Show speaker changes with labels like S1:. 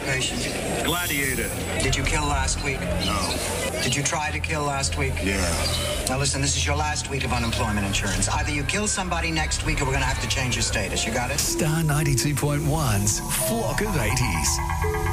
S1: occupation?
S2: Gladiator.
S1: Did you kill last week?
S2: No.
S1: Did you try to kill last week?
S2: Yeah.
S1: Now listen, this is your last week of unemployment insurance. Either you kill somebody next week or we're going to have to change your status. You got it?
S3: Star 92.1's Flock of 80s.